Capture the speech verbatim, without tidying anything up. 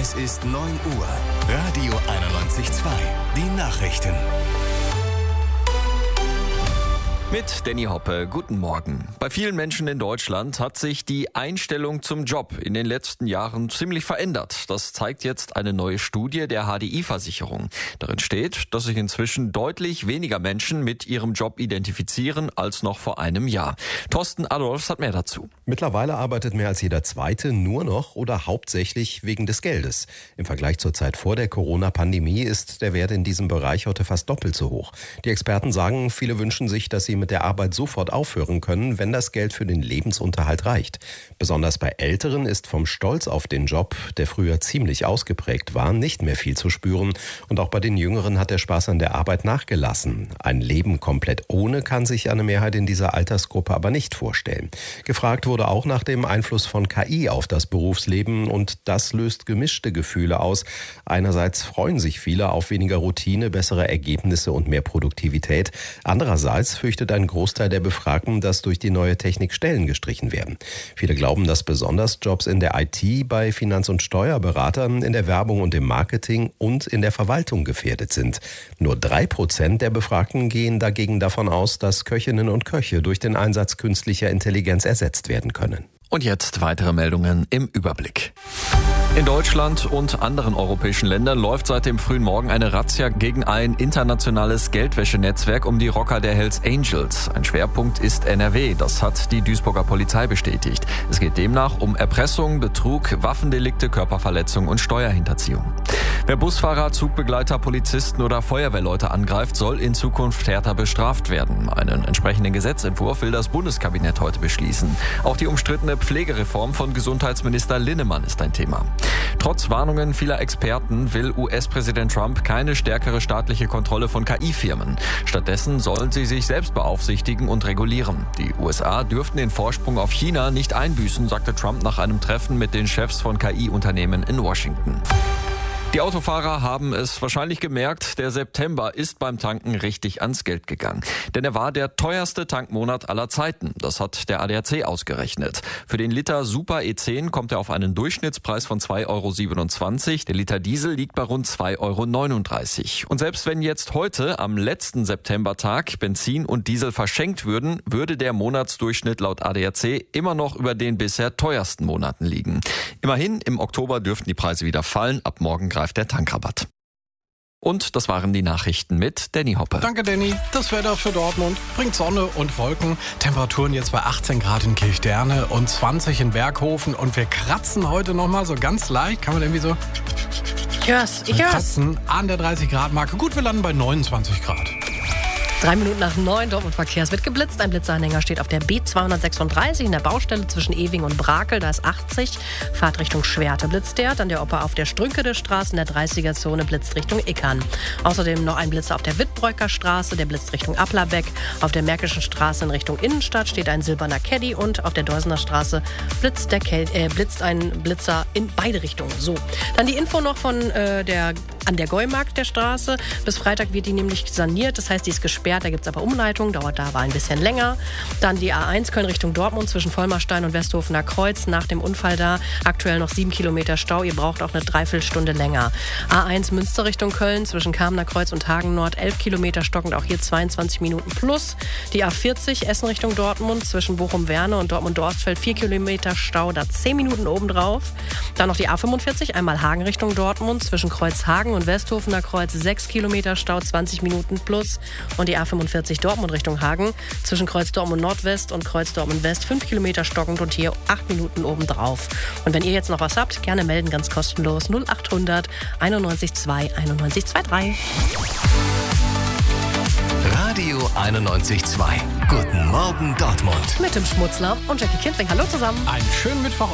Es ist neun Uhr. Radio einundneunzig Komma zwei. Die Nachrichten. Mit Danny Hoppe, guten Morgen. Bei vielen Menschen in Deutschland hat sich die Einstellung zum Job in den letzten Jahren ziemlich verändert. Das zeigt jetzt eine neue Studie der H D I-Versicherung. Darin steht, dass sich inzwischen deutlich weniger Menschen mit ihrem Job identifizieren als noch vor einem Jahr. Thorsten Adolfs hat mehr dazu. Mittlerweile arbeitet mehr als jeder Zweite nur noch oder hauptsächlich wegen des Geldes. Im Vergleich zur Zeit vor der Corona-Pandemie ist der Wert in diesem Bereich heute fast doppelt so hoch. Die Experten sagen, viele wünschen sich, dass sie mit der Arbeit sofort aufhören können, wenn das Geld für den Lebensunterhalt reicht. Besonders bei Älteren ist vom Stolz auf den Job, der früher ziemlich ausgeprägt war, nicht mehr viel zu spüren. Und auch bei den Jüngeren hat der Spaß an der Arbeit nachgelassen. Ein Leben komplett ohne kann sich eine Mehrheit in dieser Altersgruppe aber nicht vorstellen. Gefragt wurde auch nach dem Einfluss von K I auf das Berufsleben und das löst gemischte Gefühle aus. Einerseits freuen sich viele auf weniger Routine, bessere Ergebnisse und mehr Produktivität. Andererseits fürchtet ein Großteil der Befragten, dass durch die neue Technik Stellen gestrichen werden. Viele glauben, dass besonders Jobs in der I T, bei Finanz- und Steuerberatern, in der Werbung und im Marketing und in der Verwaltung gefährdet sind. Nur drei Prozent der Befragten gehen dagegen davon aus, dass Köchinnen und Köche durch den Einsatz künstlicher Intelligenz ersetzt werden können. Und jetzt weitere Meldungen im Überblick. In Deutschland und anderen europäischen Ländern läuft seit dem frühen Morgen eine Razzia gegen ein internationales Geldwäschenetzwerk um die Rocker der Hells Angels. Ein Schwerpunkt ist N R W, das hat die Duisburger Polizei bestätigt. Es geht demnach um Erpressung, Betrug, Waffendelikte, Körperverletzung und Steuerhinterziehung. Wer Busfahrer, Zugbegleiter, Polizisten oder Feuerwehrleute angreift, soll in Zukunft härter bestraft werden. Einen entsprechenden Gesetzentwurf will das Bundeskabinett heute beschließen. Auch die umstrittene Pflegereform von Gesundheitsminister Linnemann ist ein Thema. Trotz Warnungen vieler Experten will U S-Präsident Trump keine stärkere staatliche Kontrolle von K I-Firmen. Stattdessen sollen sie sich selbst beaufsichtigen und regulieren. Die U S A dürften den Vorsprung auf China nicht einbüßen, sagte Trump nach einem Treffen mit den Chefs von K I-Unternehmen in Washington. Die Autofahrer haben es wahrscheinlich gemerkt, der September ist beim Tanken richtig ans Geld gegangen. Denn er war der teuerste Tankmonat aller Zeiten. Das hat der A D A C ausgerechnet. Für den Liter Super E zehn kommt er auf einen Durchschnittspreis von zwei Euro siebenundzwanzig. Der Liter Diesel liegt bei rund zwei Euro neununddreißig. Und selbst wenn jetzt heute am letzten Septembertag Benzin und Diesel verschenkt würden, würde der Monatsdurchschnitt laut A D A C immer noch über den bisher teuersten Monaten liegen. Immerhin, im Oktober dürften die Preise wieder fallen. Ab morgen greift der Tankrabatt. Und das waren die Nachrichten mit Danny Hoppe. Danke, Danny. Das Wetter für Dortmund bringt Sonne und Wolken. Temperaturen jetzt bei achtzehn Grad in Kirchderne und zwanzig in Berghofen. Und wir kratzen heute nochmal so ganz leicht. Kann man irgendwie so Ich hör's, ich hör's. kratzen an der dreißig Grad Marke. Gut, wir landen bei neunundzwanzig Grad. Drei Minuten nach neun, Dortmund Verkehr. Es wird geblitzt. Ein Blitzeranhänger steht auf der B zweihundertsechsunddreißig in der Baustelle zwischen Ewing und Brakel. Da ist achtzig. Fahrt Richtung Schwerte blitzt der. Dann der Oper auf der Strünkede-Straße in der dreißiger-Zone blitzt Richtung Ickern. Außerdem noch ein Blitzer auf der Wittbräuker Straße. Der blitzt Richtung Applerbeck. Auf der Märkischen Straße in Richtung Innenstadt steht ein silberner Caddy. Und auf der Deusener Straße blitzt, der Kel- äh, blitzt ein Blitzer in beide Richtungen. So. Dann die Info noch von äh, der an der Gäumarkt der Straße. Bis Freitag wird die nämlich saniert. Das heißt, die ist gesperrt. Da gibt es aber Umleitung. Dauert da aber ein bisschen länger. Dann die A eins Köln Richtung Dortmund zwischen Vollmerstein und Westhofener Kreuz. Nach dem Unfall da aktuell noch sieben Kilometer Stau. Ihr braucht auch eine Dreiviertelstunde länger. A eins Münster Richtung Köln zwischen Kamener Kreuz und Hagen Nord. elf Kilometer stockend. Auch hier zweiundzwanzig Minuten plus. Die A vierzig Essen Richtung Dortmund zwischen Bochum-Werne und Dortmund-Dorstfeld. vier Kilometer Stau. Da zehn Minuten obendrauf. Dann noch die A fünfundvierzig. Einmal Hagen Richtung Dortmund zwischen Kreuzhagen und Westhofener Kreuz. sechs Kilometer Stau. zwanzig Minuten plus. Und die A fünfundvierzig Dortmund Richtung Hagen zwischen Kreuz Dortmund Nordwest und Kreuz Dortmund West. fünf Kilometer stockend und hier acht Minuten obendrauf. Und wenn ihr jetzt noch was habt, gerne melden, ganz kostenlos. null achthundert einundneunzig zwei einundneunzig zweiunddreißig. Radio einundneunzig Komma zwei. Guten Morgen Dortmund. Mit dem Schmutzler und Jackie Kindling. Hallo zusammen. Einen schönen Mittwoch.